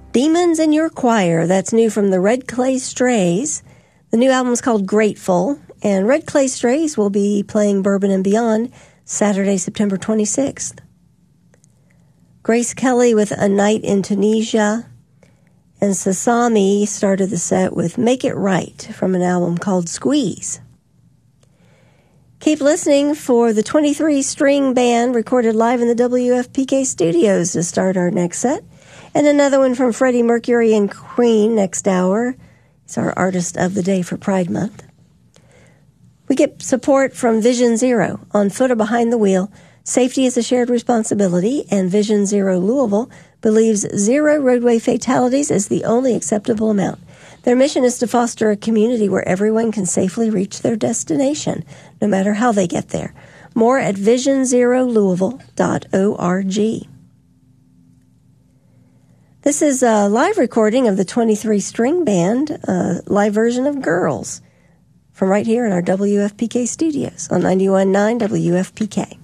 Demons in Your Choir. That's new from the Red Clay Strays. The new album's called Grateful, and Red Clay Strays will be playing Bourbon and Beyond Saturday, September 26th. Grace Kelly with A Night in Tunisia, and Sasami started the set with Make It Right from an album called Squeeze. Keep listening for the 23-string band recorded live in the WFPK studios to start our next set. And another one from Freddie Mercury and Queen next hour. It's our artist of the day for Pride Month. We get support from Vision Zero. On foot or behind the wheel, safety is a shared responsibility, and Vision Zero Louisville believes 0 roadway fatalities is the only acceptable amount. Their mission is to foster a community where everyone can safely reach their destination, no matter how they get there. More at visionzerolouisville.org. This is a live recording of the 23-string band, a live version of Girls, from right here in our WFPK studios on 91.9 WFPK.